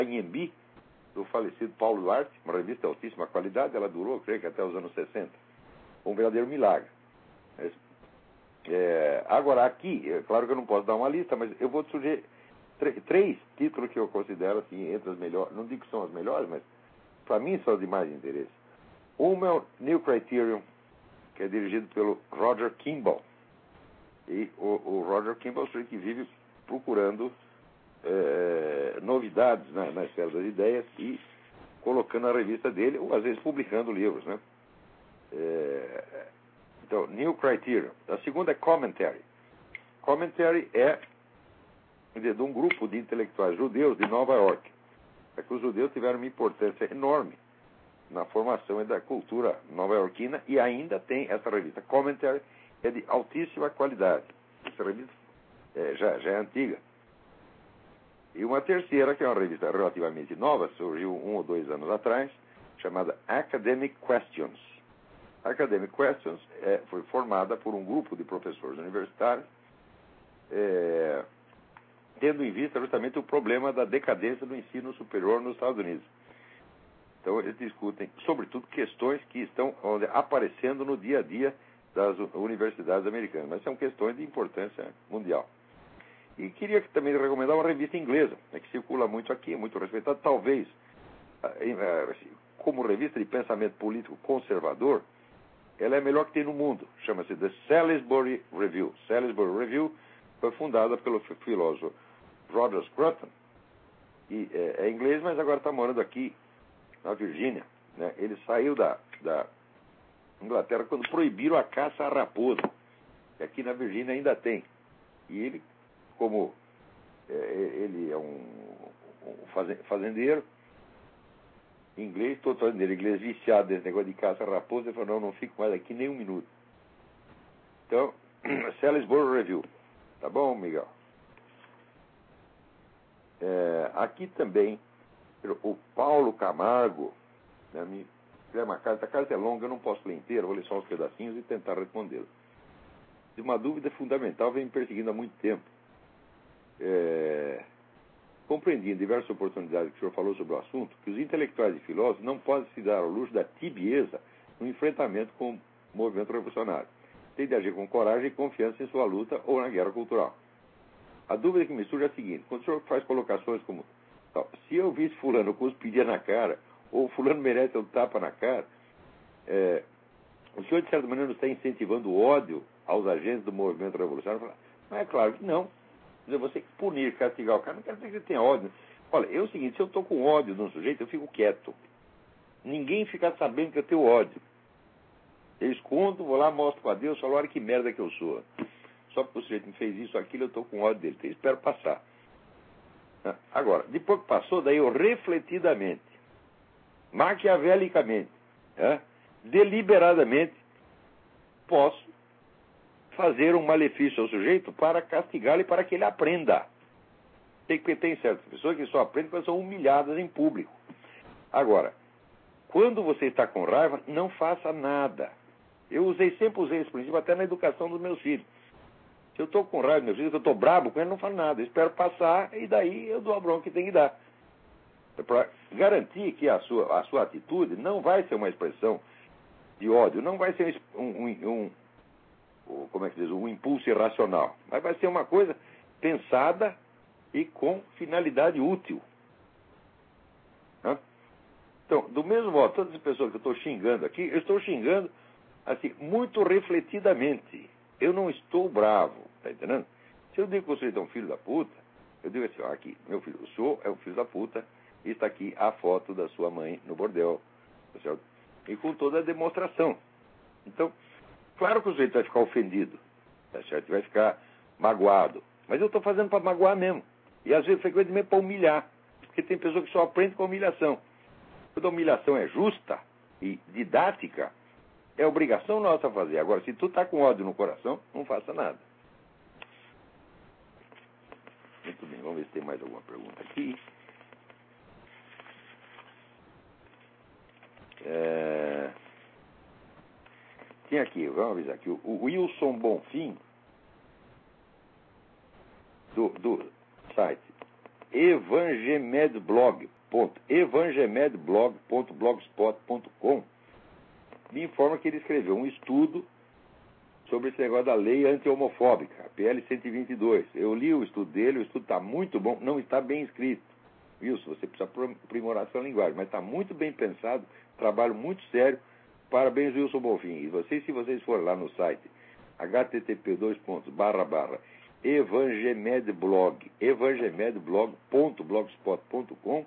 Anhembi, do falecido Paulo Duarte, uma revista de altíssima qualidade, ela durou, creio que até os anos 60. Um verdadeiro milagre. Agora, aqui, claro que eu não posso dar uma lista, mas eu vou te sugerir três títulos que eu considero assim, entre as melhores, não digo que são as melhores, mas para mim são as de mais interesse. Uma é o New Criterion, que é dirigido pelo Roger Kimball. E o Roger Kimball é o sujeito que vive procurando novidades na esfera das ideias e colocando na revista dele, ou às vezes publicando livros, né? Então, New Criterion. A segunda é Commentary. Commentary é de um grupo de intelectuais judeus de Nova York. É que os judeus tiveram uma importância enorme na formação da cultura nova-iorquina e ainda tem essa revista. Commentary é de altíssima qualidade. Essa revista já é antiga. E uma terceira, que é uma revista relativamente nova, surgiu 1 ou 2 anos atrás, chamada Academic Questions. Academic Questions foi formada por um grupo de professores universitários, tendo em vista justamente o problema da decadência do ensino superior nos Estados Unidos. Então, eles discutem, sobretudo, questões que estão aparecendo no dia a dia das universidades americanas, mas são questões de importância mundial. E queria também recomendar uma revista inglesa, que circula muito aqui, muito respeitada, talvez, como revista de pensamento político conservador, ela é a melhor que tem no mundo. Chama-se The Salisbury Review. Salisbury Review foi fundada pelo filósofo Roger Scruton, e é inglês, mas agora está morando aqui na Virgínia, né? Ele saiu da Inglaterra quando proibiram a caça à raposa, que aqui na Virgínia ainda tem. E ele, como ele é um fazendeiro inglês, todo fazendeiro inglês viciado nesse negócio de caça à raposa, ele falou, não fico mais aqui nem um minuto. Então, Salisbury Review. Tá bom, Miguel? Aqui também, o Paulo Camargo, né, me escreve uma carta. A carta é longa, eu não posso ler inteira, vou ler só os pedacinhos e tentar respondê-la. Uma dúvida fundamental vem me perseguindo há muito tempo. Compreendi em diversas oportunidades que o senhor falou sobre o assunto, que os intelectuais e filósofos não podem se dar ao luxo da tibieza no enfrentamento com o movimento revolucionário. Tem de agir com coragem e confiança em sua luta ou na guerra cultural. A dúvida que me surge é a seguinte: quando o senhor faz colocações como se eu visse fulano cuspiria na cara, ou fulano merece um tapa na cara, o senhor de certa maneira não está incentivando o ódio aos agentes do movimento revolucionário? Não, é claro que não. Quer dizer, você punir, castigar o cara, não quer dizer que ele tenha ódio. Olha, é o seguinte, se eu estou com ódio de um sujeito, eu fico quieto. Ninguém fica sabendo que eu tenho ódio. Eu escondo, vou lá, mostro para Deus, falo, olha que merda que eu sou. Só porque o sujeito me fez isso, aquilo, eu estou com ódio dele. Então, eu espero passar. Agora, depois que passou, daí eu refletidamente, maquiavelicamente, deliberadamente, posso fazer um malefício ao sujeito para castigá-lo e para que ele aprenda. Porque tem certas pessoas que só aprendem quando são humilhadas em público. Agora, quando você está com raiva, não faça nada. Eu sempre usei esse princípio até na educação dos meus filhos. Se eu estou com raiva dos meus filhos, eu estou brabo com ele, não falo nada. Eu espero passar e daí eu dou a bronca que tem que dar. Para garantir que a sua atitude não vai ser uma expressão de ódio, não vai ser como é que diz, um impulso irracional, mas vai ser uma coisa pensada e com finalidade útil. Então, do mesmo modo, todas as pessoas que eu estou xingando aqui, eu estou xingando assim, muito refletidamente. Eu não estou bravo, tá entendendo? Se eu digo que você é um filho da puta, eu digo assim, aqui, meu filho, o senhor é um filho da puta, e está aqui a foto da sua mãe no bordel, tá certo? E com toda a demonstração. Então, claro que o sujeito vai ficar ofendido, tá certo? Vai ficar magoado. Mas eu estou fazendo para magoar mesmo. E às vezes, frequentemente, para humilhar. Porque tem pessoa que só aprende com a humilhação. Quando a humilhação é justa e didática, é obrigação nossa fazer. Agora, se tu está com ódio no coração, não faça nada. Muito bem, vamos ver se tem mais alguma pergunta aqui. Tem aqui, vamos avisar aqui, o Wilson Bonfim, do site evangemedblog.blogspot.com, me informa que ele escreveu um estudo sobre esse negócio da lei anti-homofóbica, a PL 122. Eu li o estudo dele, o estudo está muito bom, não está bem escrito. Wilson, você precisa aprimorar sua linguagem, mas está muito bem pensado, trabalho muito sério. Parabéns, Wilson Bonfim. E vocês, se vocês forem lá no site http://evangemedblog.blogspot.com,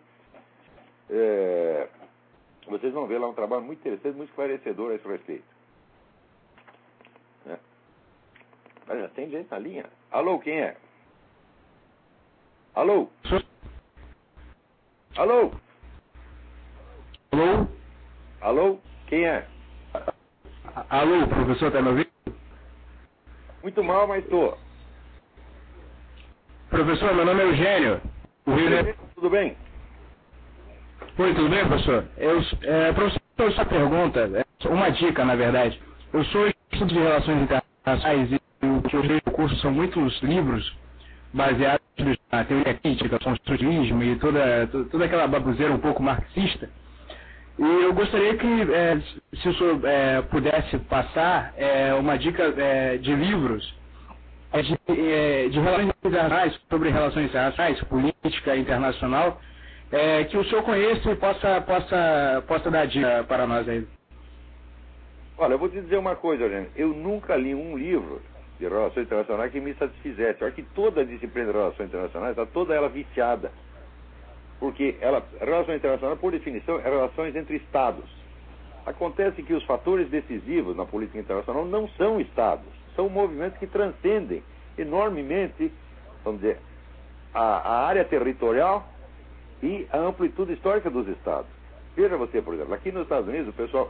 vocês vão ver lá um trabalho muito interessante, muito esclarecedor a esse respeito. Mas já tem gente na linha. Alô, quem é? Alô? Alô? Alô? Alô? Quem é? Alô, professor, tá me ouvindo? Muito mal, mas estou. Professor, meu nome é Eugênio. Tudo bem? Oi, tudo bem, professor? Professor, sua pergunta, uma dica, na verdade. Eu sou estudante de relações internacionais e o que eu vejo no curso são muitos livros baseados na teoria crítica, construtivismo e toda aquela baboseira um pouco marxista. E eu gostaria que, se o senhor pudesse passar uma dica de livros de relações internacionais, sobre relações internacionais, política internacional, que o senhor conheça e possa dar dica para nós aí. Olha, eu vou te dizer uma coisa, gente. Eu nunca li um livro de relações internacionais que me satisfizesse. Eu acho que toda a disciplina de relações internacionais está toda ela viciada. Porque relações internacionais, por definição, é relações entre Estados. Acontece que os fatores decisivos na política internacional não são Estados. São movimentos que transcendem enormemente, vamos dizer, a área territorial e a amplitude histórica dos Estados. Veja você, por exemplo, aqui nos Estados Unidos, o pessoal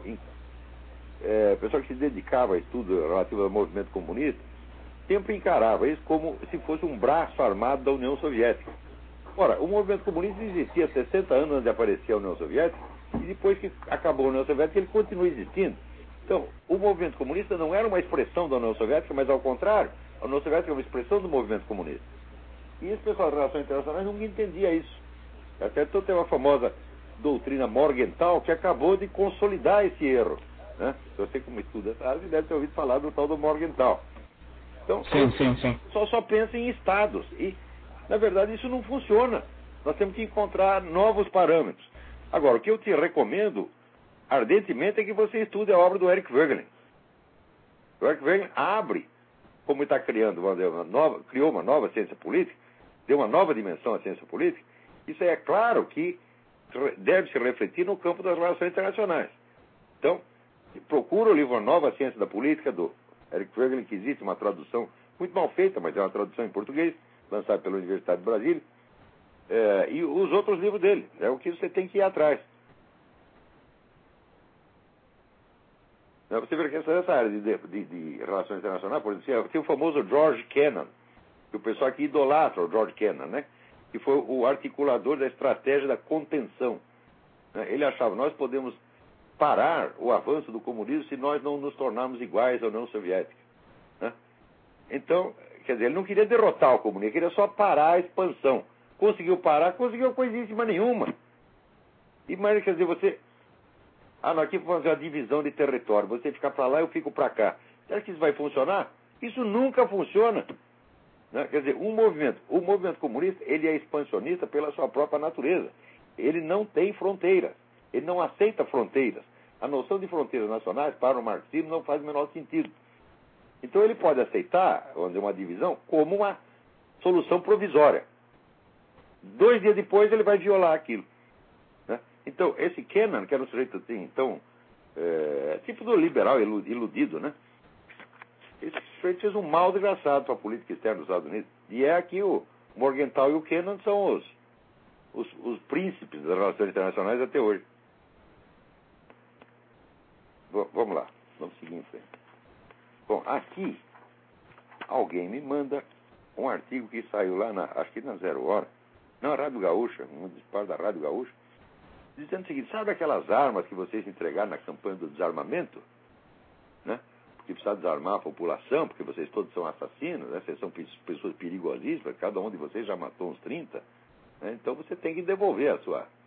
que se dedicava a estudo relativo ao movimento comunista sempre encarava isso como se fosse um braço armado da União Soviética. Ora, o movimento comunista existia 60 anos antes de aparecer a União Soviética, e depois que acabou a União Soviética, ele continua existindo. Então, o movimento comunista não era uma expressão da União Soviética, mas ao contrário, a União Soviética é uma expressão do movimento comunista. E esse pessoal de relações internacionais nunca entendia isso. Até então tem uma famosa doutrina Morgenthau que acabou de consolidar esse erro. Né? Você, como estuda essa área, deve ter ouvido falar do tal do Morgenthau. Então, Sim. Só pensa em estados. E, na verdade, isso não funciona. Nós temos que encontrar novos parâmetros. Agora, o que eu te recomendo ardentemente é que você estude a obra do Eric Voegelin. O Eric Voegelin abre, como está criando criou uma nova ciência política, deu uma nova dimensão à ciência política. Isso é claro que deve se refletir no campo das relações internacionais. Então, procura o livro A Nova Ciência da Política, do Eric Voegelin, que existe uma tradução muito mal feita, mas é uma tradução em português, lançada pela Universidade de Brasília, e os outros livros dele. É o que você tem que ir atrás. Você vê que essa área de relações internacionais, por exemplo, tem o famoso George Kennan, que o pessoal aqui idolatra o George Kennan, né? Que foi o articulador da estratégia da contenção. Né? Ele achava, nós podemos parar o avanço do comunismo se nós não nos tornarmos iguais à União Soviética. Né? Então, quer dizer, ele não queria derrotar o comunismo, ele queria só parar a expansão. Conseguiu parar, conseguiu coisíssima nenhuma. Mas, quer dizer, você... nós aqui vamos fazer uma divisão de território, você fica para lá, eu fico para cá. Será que isso vai funcionar? Isso nunca funciona. Né? Quer dizer, o movimento comunista, ele é expansionista pela sua própria natureza. Ele não tem fronteiras. Ele não aceita fronteiras. A noção de fronteiras nacionais para o marxismo não faz o menor sentido. Então ele pode aceitar, vamos dizer, uma divisão como uma solução provisória. 2 dias depois ele vai violar aquilo. Né? Então, esse Kennan, que era um sujeito assim, então, tipo do liberal iludido, né? Esse sujeito fez um mal desgraçado para a política externa dos Estados Unidos. E é aqui o Morgenthau e o Kennan são os príncipes das relações internacionais até hoje. Vamos lá, vamos seguir em frente. Bom, aqui alguém me manda um artigo que saiu lá, acho que na Zero Hora, na Rádio Gaúcha, um disparo da Rádio Gaúcha, dizendo o seguinte: sabe aquelas armas que vocês entregaram na campanha do desarmamento? Né? Porque precisa desarmar a população, porque vocês todos são assassinos, né? Vocês são pessoas perigosíssimas, cada um de vocês já matou uns 30. né? Então você tem que devolver a sua